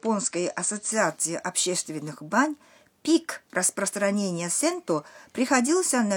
Японской ассоциации общественных бань пик распространения сенто приходился на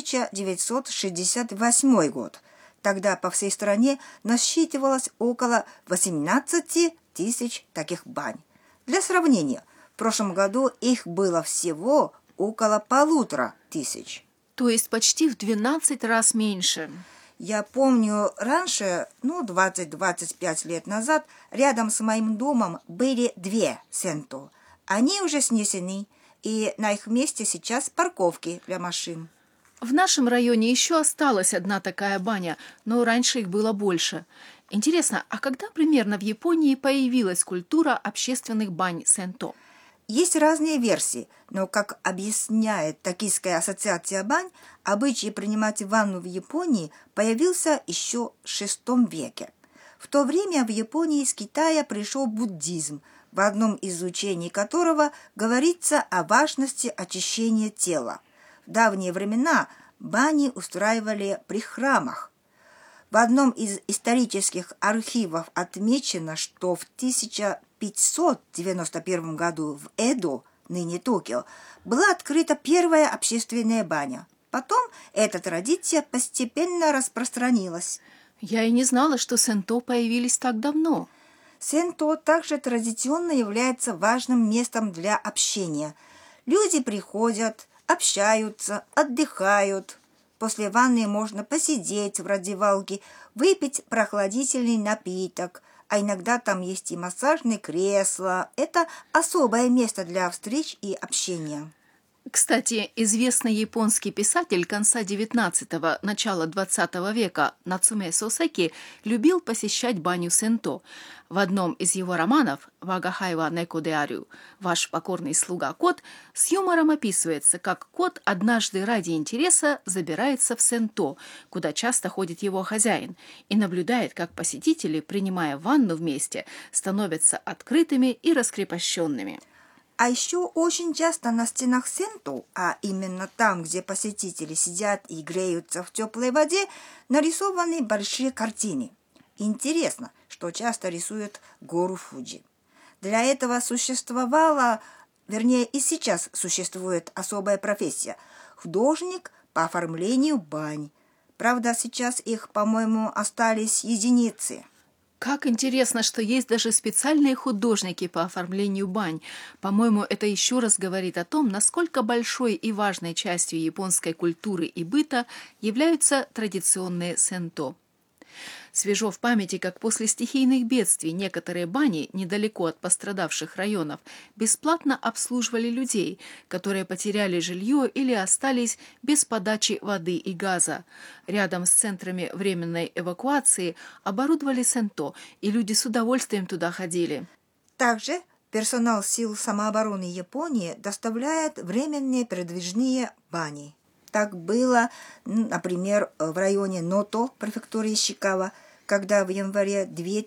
1968 год. Тогда по всей стране насчитывалось около 18 тысяч таких бань. Для сравнения, в прошлом году их было всего около 1500. То есть почти в 12 раз меньше. Я помню, раньше, 20-25 лет назад, рядом с моим домом были 2 сенто. Они уже снесены, и на их месте сейчас парковки для машин. В нашем районе еще осталась одна такая баня, но раньше их было больше. Интересно, а когда примерно в Японии появилась культура общественных бань сенто? Есть разные версии, но, как объясняет Токийская ассоциация бань, обычай принимать ванну в Японии появился еще в VI веке. В то время в Японии из Китая пришел буддизм, в одном из учений которого говорится о важности очищения тела. В давние времена бани устраивали при храмах. В одном из исторических архивов отмечено, что в 1591 году в Эдо, ныне Токио, была открыта первая общественная баня. Потом эта традиция постепенно распространилась. Я и не знала, что сенто появились так давно. Сенто также традиционно является важным местом для общения. Люди приходят, общаются, отдыхают. После ванны можно посидеть в раздевалке, выпить прохладительный напиток, а иногда там есть и массажные кресла. Это особое место для встреч и общения. Кстати, известный японский писатель конца XIX – начала XX века Нацуме Сосеки любил посещать баню сенто. В одном из его романов «Вагахай ва неко де арю» «Ваш покорный слуга кот» с юмором описывается, как кот однажды ради интереса забирается в сенто, куда часто ходит его хозяин, и наблюдает, как посетители, принимая ванну вместе, становятся открытыми и раскрепощенными. А еще очень часто на стенах сенто, а именно там, где посетители сидят и греются в теплой воде, нарисованы большие картины. Интересно, что часто рисуют гору Фудзи. Для этого существовала, вернее и сейчас существует особая профессия – художник по оформлению бань. Правда, сейчас их, по-моему, остались единицы. Как интересно, что есть даже специальные художники по оформлению бань. По-моему, это еще раз говорит о том, насколько большой и важной частью японской культуры и быта являются традиционные сенто. Свежо в памяти, как после стихийных бедствий некоторые бани недалеко от пострадавших районов бесплатно обслуживали людей, которые потеряли жилье или остались без подачи воды и газа. Рядом с центрами временной эвакуации оборудовали сенто, и люди с удовольствием туда ходили. Также персонал сил самообороны Японии доставляет временные передвижные бани. Так было, например, в районе Ното, префектуры Ишикава, когда в январе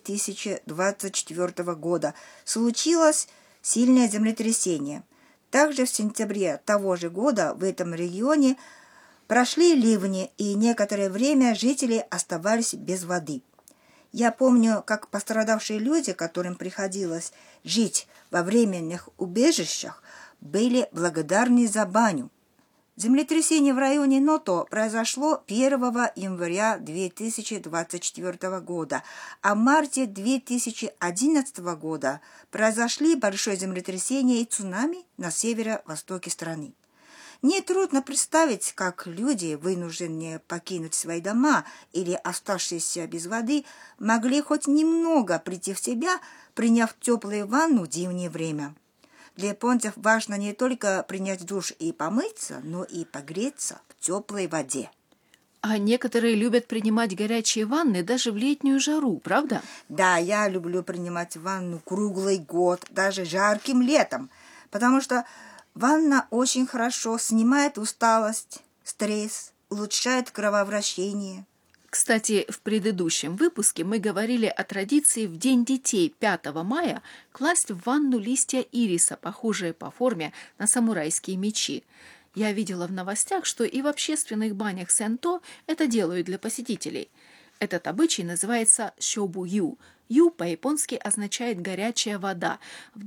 2024 года случилось сильное землетрясение. Также в сентябре того же года в этом регионе прошли ливни, и некоторое время жители оставались без воды. Я помню, как пострадавшие люди, которым приходилось жить во временных убежищах, были благодарны за баню. Землетрясение в районе Ното произошло 1 января 2024 года, а в марте 2011 года произошли большое землетрясение и цунами на северо-востоке страны. Нетрудно представить, как люди, вынужденные покинуть свои дома или оставшиеся без воды, могли хоть немного прийти в себя, приняв теплую ванну в зимнее время. Для японцев важно не только принять душ и помыться, но и погреться в теплой воде. А некоторые любят принимать горячие ванны даже в летнюю жару, правда? Да, я люблю принимать ванну круглый год, даже жарким летом, потому что ванна очень хорошо снимает усталость, стресс, улучшает кровообращение. Кстати, в предыдущем выпуске мы говорили о традиции в День детей 5 мая класть в ванну листья ириса, похожие по форме на самурайские мечи. Я видела в новостях, что и в общественных банях сенто это делают для посетителей. Этот обычай называется сёбу-ю. Ю по-японски означает «горячая вода».